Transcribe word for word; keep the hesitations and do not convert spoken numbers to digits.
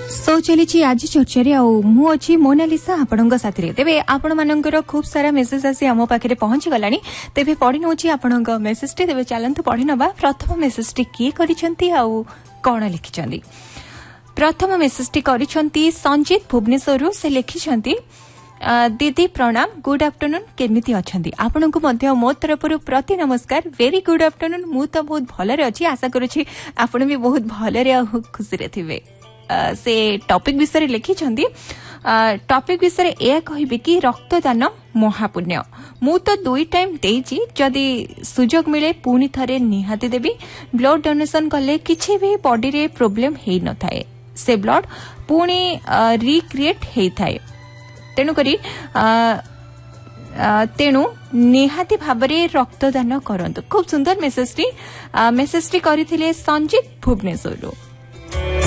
सो चली आज चर्चा मुझे मोनालिसा आपण साथी तेरे आपण मानकर खूब सारा मेसेज आसी आम पाखे पहुंची गला तेरे पढ़ी नौ आपण मेसेज टी तेज चलतु पढ़ी नवा प्रथम मेसेज टी किए कौन लिखिं प्रथम मेसेज टी कर संजीत भुवनेश्वर से लिखिं दीदी प्रणाम गुड आफ्टरनून केमिति अछंती आपन को मध्य मो तरफ प्रति नमस्कार वेरी गुड आफ्टरनून मु तो बहुत भलरे अछि आशा करूछि आपन भी बहुत भलरे खुशी रे थिबे से टॉपिक विषय लिखि छंदी टॉपिक विषय ए कहबी कि रक्तदान महापुण्य मु तो दुई टाइम देछि जदि सुजोग मिले पुनी थरे निहाती देबी ब्लड डोनेशन कले किछि भी बॉडी रे प्रॉब्लम हेई न थाए से ब्लड पुनी रिक्रिएट हेई थाए तेणुक तेणु निहाती भावरे रक्तदान करंतु खूब सुंदर message T message T करिथिले Sanjeet Bhubaneswar.